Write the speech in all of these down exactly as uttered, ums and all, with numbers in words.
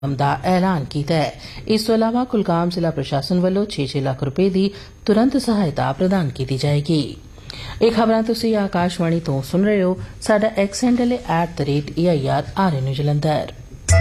ਦਾ ਐਲਾਨ ਕੀਤਾ ਹੈ। ਇਸ ਤੋਂ ਇਲਾਵਾ ਕੁਲਗਾਮ ਜ਼ਿਲ੍ਹਾ ਪ੍ਰਸ਼ਾਸਨ ਵੱਲੋਂ ਛੇ ਛੇ ਲੱਖ ਰੁਪਏ ਦੀ ਤੁਰੰਤ ਸਹਾਇਤਾ ਪ੍ਰਦਾਨ ਕੀਤੀ ਜਾਏਗੀ। ਇਹ ਖਬਰਾਂ ਤੁਸੀਂ ਆਕਾਸ਼ਵਾਣੀ ਤੋਂ ਸੁਣ ਰਹੇ ਹੋ। ਸਾਡਾ ਐਕਸ ਹੈਂਡਲ ਹੈ at the rate A I R R ਐਨ ਜਲੰਧਰ।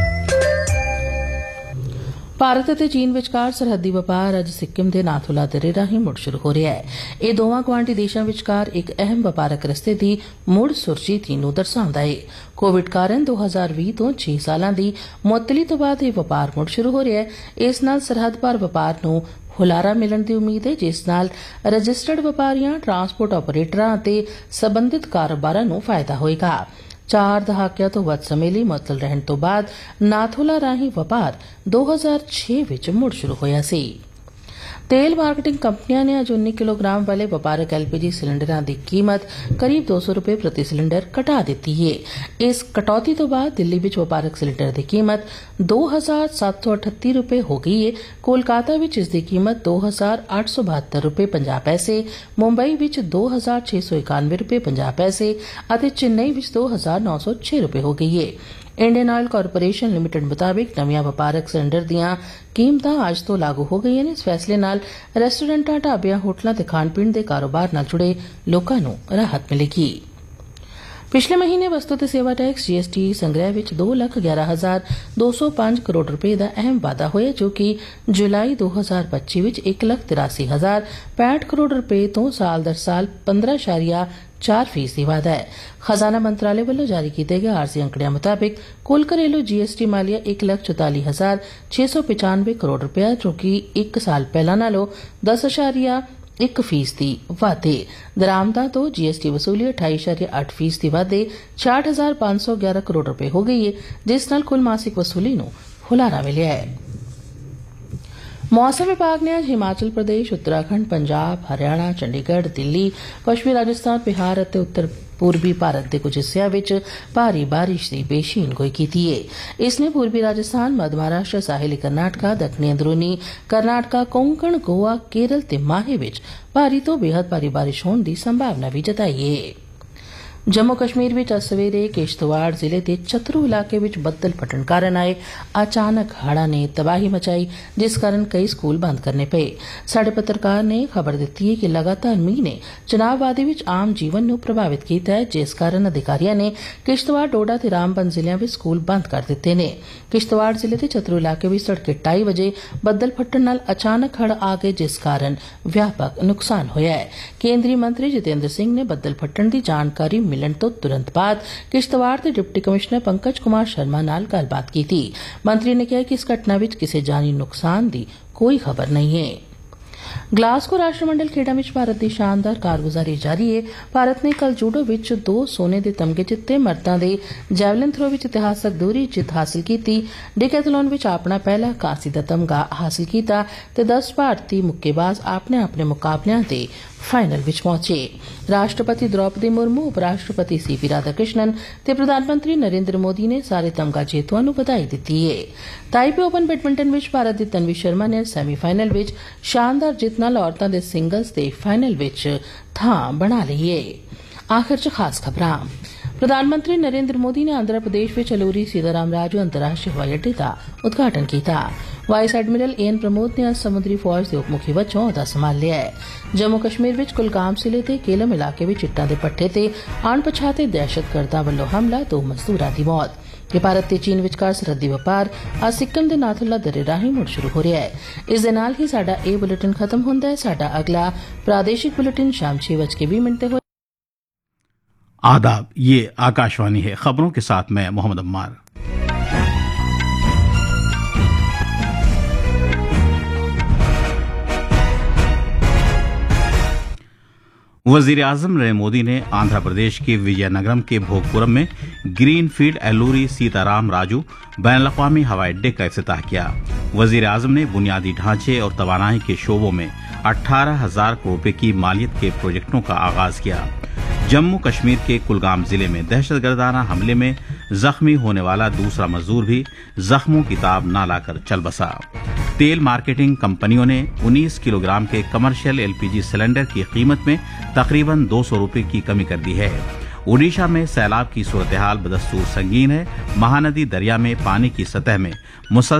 ਭਾਰਤ ਅਤੇ ਚੀਨ ਵਿਚਕਾਰ ਸਰਹੱਦੀ ਵਪਾਰ ਅੱਜ ਸਿੱਕਿਮ ਦੇ ਨਾਥੂਲਾ ਦਰੇ ਰਾਹੀਂ ਮੁੜ ਸ਼ੁਰੂ ਹੋ ਰਿਹਾ ਹੈ। ਇਹ ਦੋਵਾਂ ਗੁਆਂਢੀ ਦੇਸ਼ਾਂ ਵਿਚਕਾਰ ਇੱਕ ਅਹਿਮ ਵਪਾਰਕ ਰਸਤੇ ਦੀ ਮੁੜ ਸੁਰਜੀਤ ਨੂੰ ਦਰਸਾਉਂਦਾ ਹੈ। ਕੋਵਿਡ ਕਾਰਨ ਦੋ ਹਜ਼ਾਰ ਵੀਹ ਤੋਂ ਛੇ ਸਾਲਾਂ ਦੀ ਮੁਅੱਤਲੀ ਤੋਂ ਬਾਅਦ ਇਹ ਵਪਾਰ ਮੁੜ ਸ਼ੁਰੂ ਹੋ ਰਿਹਾ ਹੈ। ਇਸ ਨਾਲ ਸਰਹੱਦ ਪਾਰ ਵਪਾਰ ਨੂੰ ਹੁਲਾਰਾ ਮਿਲਣ ਦੀ ਉਮੀਦ ਹੈ, ਜਿਸ ਨਾਲ ਰਜਿਸਟਰਡ ਵਪਾਰੀਆਂ, ਟਰਾਂਸਪੋਰਟ ਆਪਰੇਟਰਾਂ ਅਤੇ ਸਬੰਧਿਤ ਕਾਰੋਬਾਰਾਂ ਨੂੰ ਫਾਇਦਾ ਹੋਏਗਾ। ਚਾਰ ਦਹਾਕਿਆਂ ਤੋਂ ਵੱਧ ਸਮੇਂ ਲਈ ਮੁਅੱਤਲ ਰਹਿਣ ਤੋਂ ਬਾਅਦ ਨਾਥੂਲਾ ਰਾਹੀਂ ਵਪਾਰ ਦੋ ਹਜ਼ਾਰ ਛੇ ਵਿੱਚ ਮੁੜ ਸ਼ੁਰੂ ਹੋਇਆ ਸੀ। ਤੇਲ ਮਾਰਕੀਟਿੰਗ ਕੰਪਨੀਆਂ ਨੇ ਅੱਜ ਉੱਨੀ ਕਿਲੋਗ੍ਰਾਮ ਵਾਲੇ ਵਪਾਰਕ ਐਲ ਪੀ ਜੀ ਸਿਲੰਡਰਾਂ ਦੀ ਕੀਮਤ ਕਰੀਬ ਦੋ ਸੌ ਰੁਪਏ ਪ੍ਰਤੀ ਸਿਲੰਡਰ ਘਟਾ ਦਿੱਤੀ ਹੈ। ਇਸ ਕਟੌਤੀ ਤੋਂ ਬਾਅਦ ਦਿੱਲੀ ਵਿੱਚ ਵਪਾਰਕ ਸਿਲੰਡਰ ਦੀ ਕੀਮਤ ਦੋ ਹਜ਼ਾਰ ਸੱਤ ਸੌ ਅਠੱਤੀ ਰੁਪਏ ਹੋ ਗਈ ਹੈ। ਕੋਲਕਾਤਾ ਵਿੱਚ ਇਸ ਦੀ ਕੀਮਤ ਦੋ ਹਜ਼ਾਰ ਅੱਠ ਸੌ ਬਹੱਤਰ ਰੁਪਏ ਪੰਜਾਹ ਪੈਸੇ, ਮੁੰਬਈ ਵਿੱਚ ਦੋ ਹਜ਼ਾਰ ਛੇ ਸੌ ਇਕਾਨਵੇਂ ਰੁਪਏ ਪੰਜਾਹ ਪੈਸੇ ਅਤੇ ਚੇਨਈ ਵਿੱਚ ਦੋ ਹਜ਼ਾਰ ਨੌ ਸੌ ਛੇ ਰੁਪਏ ਹੋ ਗਈ ਹੈ। ਇੰਡੀਅਨ ਆਇਲ ਕਾਰਪੋਰੇਸ਼ਨ ਲਿਮਿਟਡ ਮੁਤਾਬਿਕ ਨਵੀਆਂ ਵਪਾਰਕ ਸਿਲੰਡਰ ਦੀਆਂ ਕੀਮਤਾਂ ਅੱਜ ਤੋਂ ਲਾਗੂ ਹੋ ਗਈਆਂ ਨੇ। ਇਸ ਫੈਸਲੇ ਨਾਲ ਰੈਸਟੋਰੈਂਟਾਂ, ਢਾਬਿਆਂ, ਹੋਟਲਾਂ ਤੇ ਖਾਣ ਪੀਣ ਦੇ ਕਾਰੋਬਾਰ ਨਾਲ ਜੁੜੇ ਲੋਕਾਂ ਨੂੰ ਰਾਹਤ ਮਿਲੇਗੀ। ਪਿਛਲੇ ਮਹੀਨੇ ਵਸਤੂ ਤੇ ਸੇਵਾ ਟੈਕਸ ਜੀ ਐਸ ਟੀ ਸੰਗ੍ਰਹਿ ਵਿੱਚ ਦੋ ਲੱਖ ਗਿਆਰਾਂ ਹਜ਼ਾਰ ਦੋ ਸੌ ਪੰਜ ਕਰੋੜ ਰੁਪਏ ਦਾ ਅਹਿਮ ਵਾਧਾ ਹੋਇਆ, ਜੋ ਕਿ ਜੁਲਾਈ ਦੋ ਹਜ਼ਾਰ ਪੱਚੀ ਵਿੱਚ ਇੱਕ ਲੱਖ ਤਿਰਾਸੀ ਹਜ਼ਾਰ ਪੈਂਹਠ ਕਰੋੜ ਰੁਪਏ ਤੋਂ ਸਾਲ ਦਰ ਸਾਲ ਪੰਦਰਾਂ ਇਸ਼ਾਰੀਆ ਚਾਰ ਫੀਸਦੀ ਵਾਧਾ ਹੈ। ਖਜ਼ਾਨਾ ਮੰਤਰਾਲੇ ਵੱਲੋਂ ਜਾਰੀ ਕੀਤੇ ਗਏ ਆਰਜ਼ੀ ਅੰਕੜਿਆਂ ਮੁਤਾਬਿਕ ਕੁੱਲ ਘਰੇਲੂ ਜੀ ਐਸ ਟੀ ਮਾਲੀਆ ਇੱਕ ਲੱਖ ਚੁਤਾਲੀ ਹਜ਼ਾਰ ਛੇ ਸੌ ਪਚਾਨਵੇਂ ਕਰੋੜ ਰੁਪਏ, ਜੋ ਕਿ ਇੱਕ ਸਾਲ ਪਹਿਲਾਂ ਨਾਲੋਂ ਦਸ ਇਸ਼ਾਰੀਆ ਇੱਕ ਫੀਸਦੀ ਵਾਧੇ। ਦਰਾਮਦਾਂ ਤੋਂ ਜੀ ਐਸ ਟੀ ਵਸੂਲੀ ਅਠਾਈ ਇਸ਼ਾਰੀਆ ਅੱਠ ਫੀਸਦੀ ਵਾਧੇ ਛਿਆਹਠ ਹਜ਼ਾਰ ਪੰਜ ਸੌ ਗਿਆਰਾਂ ਕਰੋੜ ਰੁਪਏ ਹੋ ਗਈ ਹੈ, ਜਿਸ ਨਾਲ ਕੁੱਲ ਮਾਸਿਕ ਵਸੂਲੀ ਨੂੰ ਹੁਲਾਰਾ ਮਿਲਿਆ ਹੈ। मौसम विभाग ने आज हिमाचल प्रदेश, उत्तराखंड, पंजाब, हरियाणा, चंडीगढ़, दिल्ली, पश्चिमी राजस्थान, बिहार और उत्तर पूर्वी भारत के कुछ हिस्सों में भारी बारिश की पेशीनगोई की है। इसने पूर्वी राजस्थान, मध्य महाराष्ट्र, साहिली कर्नाटका, दक्षिणी अंदरूनी कर्नाटका, कोंकण, गोवा, केरल ते माहे में भारी तो बेहद भारी बारिश होने की संभावना भी जताई है। जम्मू कश्मीर में अज सवेरे किश्तवाड़ जिले के चतरू इलाके में बदल फटन कारण आए अचानक हड़ा ने तबाही मचाई, जिस कारण कई स्कूल बंद करने पे। साडे पत्रकार ने खबर दी है कि लगातार मीह ने चुनाव वादी में आम जीवन को प्रभावित किया है, जिस कारण अधिकारियों ने किश्तवाड़, डोडा ते रामबन जिलों में स्कूल बंद कर दिते ने। किश्तवाड़ जिले के चतरू इलाके में तड़के ढाई बजे बदल फटन नाल अचानक हड़ आ गए, जिस कारण व्यापक नुकसान होया है। केंद्रीय मंत्री जितेंद्र सिंह ने बदल फटन की जानकारी मिलन तो तुरंत बाद किश्तवाड़ के डिप्टी कमिश्नर पंकज कुमार शर्मा नाल गलबात की थी। मंत्री ने कहा कि इस घटना में किसी जानी नुकसान की कोई खबर नहीं है। ग्लासगो राष्ट्रमंडल खेडा में भारत की शानदार कारगुजारी जारी है। भारत ने कल जूडो विच दो सोने के तमगे जिते, मर्दां दे जैवलिन थ्रो विच इतिहासक दोहरी जित हासिल की, डिकैथलॉन विच अपना पहला कांसी का तमगा हासिल किया ते दस भारतीय मुक्केबाज अपने अपने मुकाबलियां ते फाइनल विच पहुंचे। राष्ट्रपति द्रौपदी मुर्मू, उपराष्ट्रपति सी पी राधाकृष्णन ते प्रधानमंत्री नरेंद्र मोदी ने सारे तमगा जेतुआं नूं बधाई दित्ती है। ताइपे ओपन बैडमिंटन विच भारत की तन्वी शर्मा ने सैमीफाइनल विच शानदार जित नाल औरतां दे सिंगल्स ते फाइनल विच थां बना ली है। आखिर च खास खबरां। प्रधानमंत्री नरेंद्र मोदी ने आंध्र प्रदेश में अलूरी सीताराम राजू अंतर्राष्ट्रीय हवाई अड्डे का उद्घाटन किया। Vice admiral A N Pramod ने आज समुद्री फौज के उप मुखी वजों अहदा संभाल लिया है। जम्मू कश्मीर में कुलगाम जिले के केलम इलाके में चिट्टां दे पट्टे ते अणपछाते दहशतगर्दां वल्लों हमला, दो मजदूरां दी मौत। भारत ते चीन विचकार सरहदी व्यापार आज सिक्किम के नाथुला दरे राहीं मुड़ शुरू हो रहा है। इस दे नाल ही साडा ए बुलेटिन खत्म हुंदा है। साडा अगला प्रादेशिक बुलेटिन शाम छह बज के बीस मिनट हो। आदाब, ये आकाशवाणी है। खबरों के साथ मैं मोहम्मद अम्मार। वजीर आजम नरेंद्र मोदी ने आंध्र प्रदेश के विजयनगरम के भोगपुरम में green field एलूरी Sitaram Raju ban अवी हवाई अड्डे का इफ्तिताह किया। वजीर आजम ने बुनियादी ढांचे और तवानाई के शोबों में अठारह हजार करोड़ रुपए की मालियत के प्रोजेक्टों का आगाज किया। जम्मू कश्मीर के कुलगाम जिले में दहशतगर्दाना हमले में जख्मी होने वाला दूसरा मजदूर भी जख्मों की ताब न लाकर चल बसा। तेल मार्केटिंग कंपनियों ने उन्नीस किलोग्राम के commercial L P G cylinder की कीमत में तकरीबन दो सौ रुपए की कमी कर दी है। ओडिशा में सैलाब की सूरत हाल बदस्तूर संगीन है। महानदी दरिया में पानी की सतह में मुसलसल